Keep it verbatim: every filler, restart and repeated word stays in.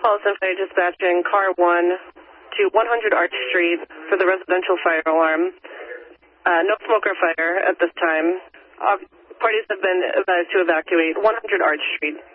Metropolitan Fire dispatching car one to one hundred Arch Street for the residential fire alarm. Uh, no smoke or fire at this time. Uh, parties have been advised to evacuate one hundred Arch Street.